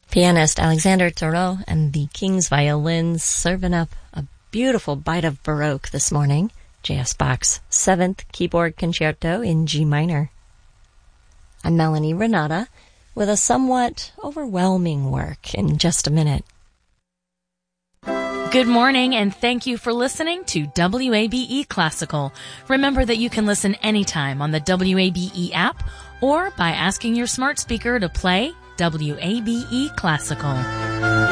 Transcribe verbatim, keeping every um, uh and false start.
Pianist Alexander Thoreau and the King's Violins serving up a beautiful bite of Baroque this morning. J S Bach's seventh Keyboard Concerto in G minor. I'm Melanie Renata with a somewhat overwhelming work in just a minute. Good morning, and thank you for listening to W A B E Classical. Remember that you can listen anytime on the W A B E app or by asking your smart speaker to play W A B E Classical.